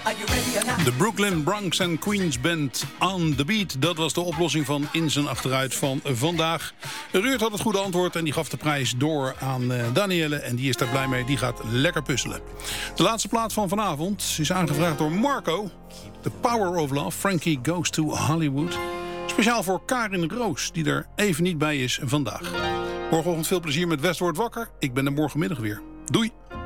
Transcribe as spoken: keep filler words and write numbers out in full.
De Brooklyn Bronx en Queens Band On The Beat. Dat was de oplossing van In zijn Achteruit van vandaag. Ruud had het goede antwoord en die gaf de prijs door aan uh, Danielle. En die is daar blij mee, die gaat lekker puzzelen. De laatste plaat van vanavond is aangevraagd door Marco. The Power of Love, Frankie Goes to Hollywood. Speciaal voor Karin Roos, die er even niet bij is vandaag. Morgenochtend veel plezier met West wordt wakker. Ik ben er morgenmiddag weer. Doei!